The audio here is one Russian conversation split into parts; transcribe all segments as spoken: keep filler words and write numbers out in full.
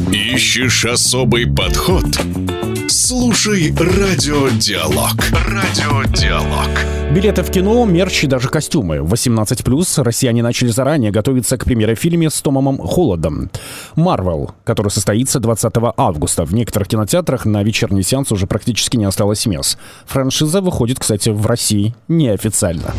Ищешь особый подход? Слушай Радиодиалог. Радиодиалог. Билеты в кино, мерч и даже костюмы. восемнадцать плюс россияне начали заранее готовиться к премьере фильма с Томом Холландом. «Марвел», который состоится двадцатого августа. В некоторых кинотеатрах на вечерний сеанс уже практически не осталось мест. Франшиза выходит, кстати, в России неофициально.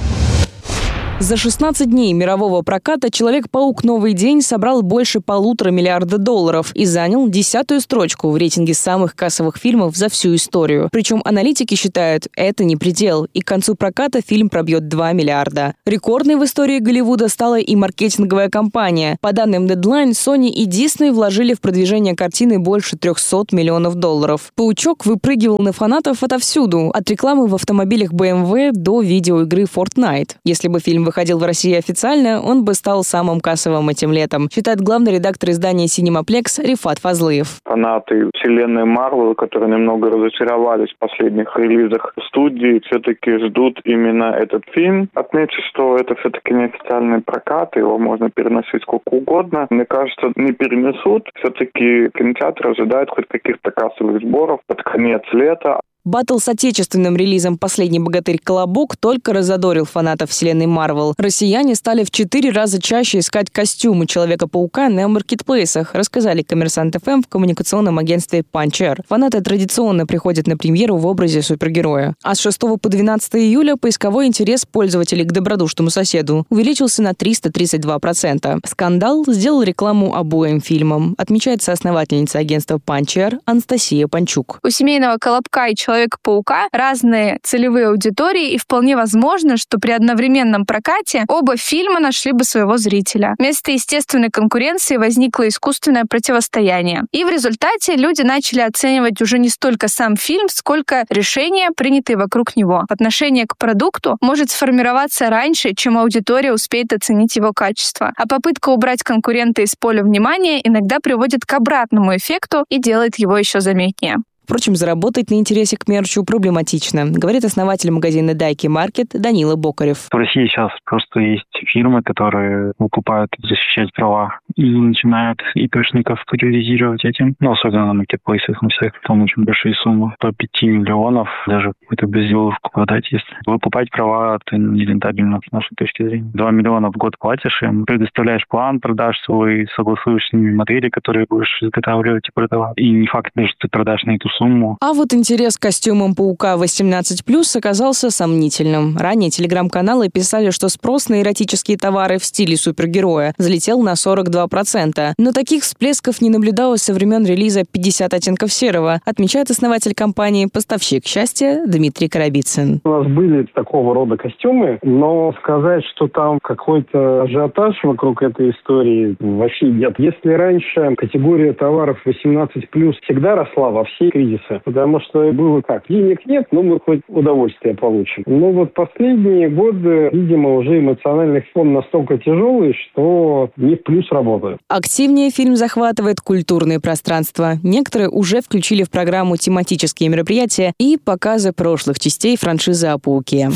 За шестнадцать дней мирового проката «Человек-паук. Новый день» собрал больше полутора миллиарда долларов и занял десятую строчку в рейтинге самых кассовых фильмов за всю историю. Причем аналитики считают, это не предел, и к концу проката фильм пробьет два миллиарда. Рекордной в истории Голливуда стала и маркетинговая кампания. По данным Deadline, Sony и Disney вложили в продвижение картины больше трехсот миллионов долларов. «Паучок» выпрыгивал на фанатов отовсюду, от рекламы в автомобилях бэ эм вэ до видеоигры Fortnite. Если бы фильм выходил в России официально, он бы стал самым кассовым этим летом, считает главный редактор издания «Синемаплекс» Рифат Фазлыев. Фанаты вселенной Марвел, которые немного разочаровались в последних релизах студии, все-таки ждут именно этот фильм. Отмечу, что это все-таки неофициальный прокат, его можно переносить сколько угодно. Мне кажется, не перенесут. Все-таки кинотеатры ожидают хоть каких-то кассовых сборов под конец лета. Баттл с отечественным релизом «Последний богатырь Колобок» только разодорил фанатов вселенной Марвел. Россияне стали в четыре раза чаще искать костюмы Человека-паука на маркетплейсах, рассказали Коммерсант эф эм в коммуникационном агентстве Punch-Air. Фанаты традиционно приходят на премьеру в образе супергероя. А с шестого по двенадцатое июля поисковой интерес пользователей к добродушному соседу увеличился на триста тридцать два процента. «Скандал» сделал рекламу обоим фильмам, отмечает соосновательница агентства Punch-Air Анастасия Панчук. У семейного Колобка и Человека-паука разные целевые аудитории, и вполне возможно, что при одновременном прокате оба фильма нашли бы своего зрителя. Вместо естественной конкуренции возникло искусственное противостояние. И в результате люди начали оценивать уже не столько сам фильм, сколько решения, принятые вокруг него. Отношение к продукту может сформироваться раньше, чем аудитория успеет оценить его качество. А попытка убрать конкурента из поля внимания иногда приводит к обратному эффекту и делает его еще заметнее. Впрочем, заработать на интересе к мерчу проблематично, говорит основатель магазина Дайки Маркет Данила Бокарев. В России сейчас просто есть фирмы, которые выкупают защищать права и начинают ИПшников терроризировать этим. Ну, особенно на маркетплейсах, на всех, там очень большие суммы. До пяти миллионов даже какую-то безделушку продать есть. Выкупать права это нерентабельно с нашей точки зрения. Два миллиона в год платишь им, предоставляешь план продаж свой, согласуешь с ними модели, которые будешь изготавливать и продавать. И не факт, что ты продашь на эту сумму. А вот интерес к костюмам Паука восемнадцать плюс оказался сомнительным. Ранее телеграм-каналы писали, что спрос на эротические товары в стиле супергероя взлетел на сорок два процента. Но таких всплесков не наблюдалось со времен релиза «пятьдесят оттенков серого», отмечает основатель компании «Поставщик счастья» Дмитрий Карабицын. У нас были такого рода костюмы, но сказать, что там какой-то ажиотаж вокруг этой истории вообще нет. Если раньше категория товаров восемнадцать плюс всегда росла во всей кризисы, потому что было как, денег нет, но мы хоть удовольствие получим. Но вот последние годы, видимо, уже эмоциональный фон настолько тяжелый, что не в плюс работает. Активнее фильм захватывает культурное пространство. Некоторые уже включили в программу тематические мероприятия и показы прошлых частей франшизы о Пауке.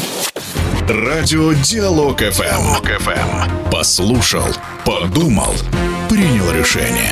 Радиодиалог эф эм. Послушал, подумал, принял решение.